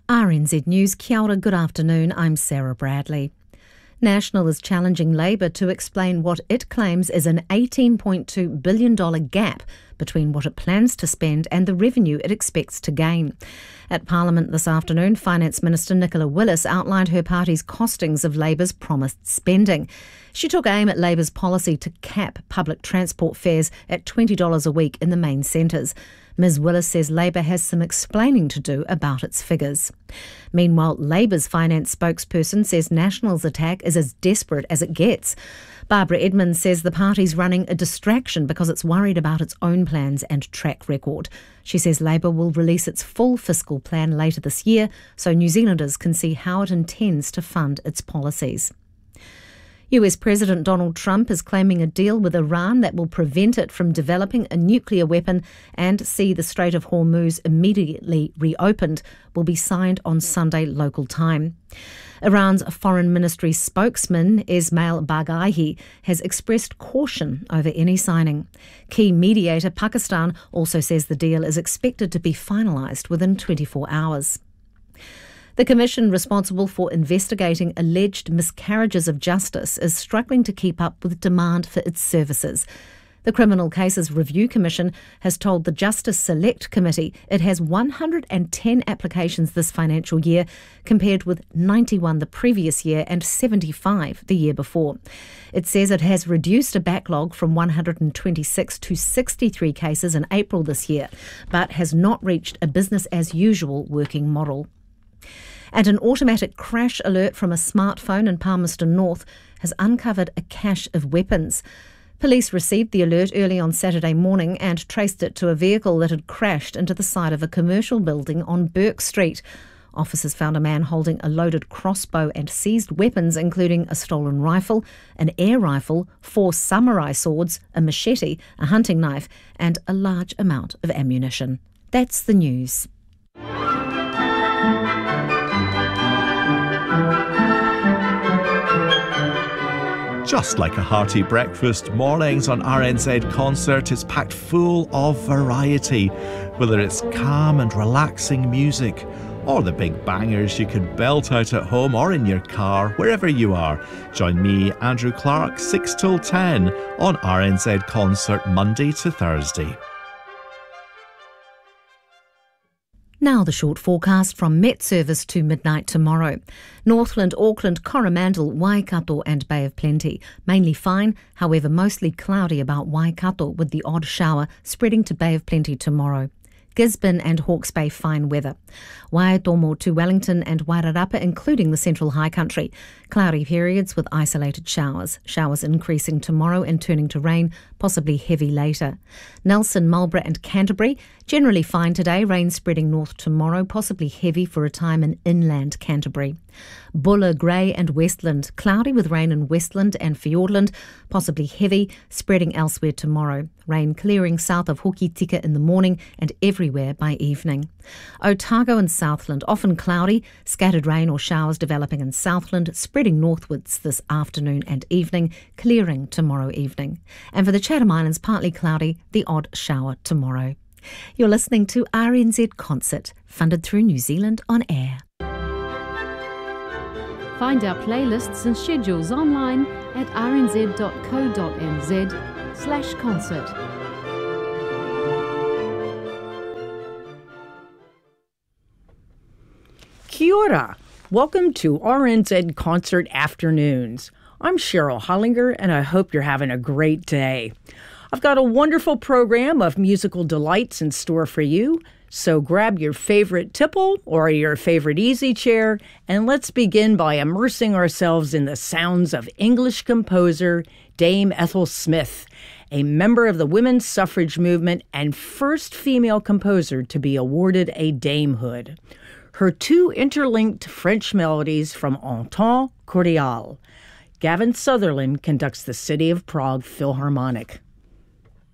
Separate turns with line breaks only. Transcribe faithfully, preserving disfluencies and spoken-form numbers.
R N Z News, kia ora, good afternoon, I'm Sarah Bradley. National is challenging Labour to explain what it claims is an eighteen point two billion dollars gap between what it plans to spend and the revenue it expects to gain. At Parliament this afternoon, Finance Minister Nicola Willis outlined her party's costings of Labour's promised spending. She took aim at Labour's policy to cap public transport fares at twenty dollars a week in the main centres. Ms Willis says Labour has some explaining to do about its figures. Meanwhile, Labour's finance spokesperson says National's attack is as desperate as it gets. Barbara Edmonds says the party's running a distraction because it's worried about its own plans and track record. She says Labour will release its full fiscal plan later this year so New Zealanders can see how it intends to fund its policies. U S President Donald Trump is claiming a deal with Iran that will prevent it from developing a nuclear weapon and see the Strait of Hormuz immediately reopened will be signed on Sunday local time. Iran's foreign ministry spokesman Ismail Baghai has expressed caution over any signing. Key mediator Pakistan also says the deal is expected to be finalised within twenty-four hours. The commission responsible for investigating alleged miscarriages of justice is struggling to keep up with demand for its services. The Criminal Cases Review Commission has told the Justice Select Committee it has one hundred ten applications this financial year, compared with ninety-one the previous year and seventy-five the year before. It says it has reduced a backlog from one hundred twenty-six to sixty-three cases in April this year, but has not reached a business-as-usual working model. And an automatic crash alert from a smartphone in Palmerston North has uncovered a cache of weapons. Police received the alert early on Saturday morning and traced it to a vehicle that had crashed into the side of a commercial building on Burke Street. Officers found a man holding a loaded crossbow and seized weapons including a stolen rifle, an air rifle, four samurai swords, a machete, a hunting knife and a large amount of ammunition. That's the news.
Just like a hearty breakfast, mornings on R N Z Concert is packed full of variety. Whether it's calm and relaxing music, or the big bangers you can belt out at home or in your car, wherever you are. Join me, Andrew Clark, six till ten on R N Z Concert, Monday to Thursday.
Now the short forecast from Met Service to midnight tomorrow. Northland, Auckland, Coromandel, Waikato and Bay of Plenty. Mainly fine, however mostly cloudy about Waikato with the odd shower spreading to Bay of Plenty tomorrow. Gisborne and Hawke's Bay fine weather. Waitomo to Wellington and Wairarapa including the Central High Country. Cloudy periods with isolated showers. Showers increasing tomorrow and turning to rain, possibly heavy later. Nelson, Marlborough and Canterbury generally fine today, rain spreading north tomorrow, possibly heavy for a time in inland Canterbury. Buller, Grey and Westland, cloudy with rain in Westland and Fiordland, possibly heavy, spreading elsewhere tomorrow. Rain clearing south of Hokitika in the morning and everywhere by evening. Otago and Southland, often cloudy, scattered rain or showers developing in Southland, spreading northwards this afternoon and evening, clearing tomorrow evening. And for the Chatham Islands, partly cloudy, the odd shower tomorrow. You're listening to R N Z Concert, funded through New Zealand On Air.
Find our playlists and schedules online at rnz.co.nz slash concert.
Kia ora. Welcome to R N Z Concert Afternoons. I'm Cheryl Hollinger and I hope you're having a great day. I've got a wonderful program of musical delights in store for you. So grab your favorite tipple or your favorite easy chair and let's begin by immersing ourselves in the sounds of English composer Dame Ethel Smith, a member of the women's suffrage movement and first female composer to be awarded a damehood. Her two interlinked French melodies from Entente Cordiale. Gavin Sutherland conducts the City of Prague Philharmonic.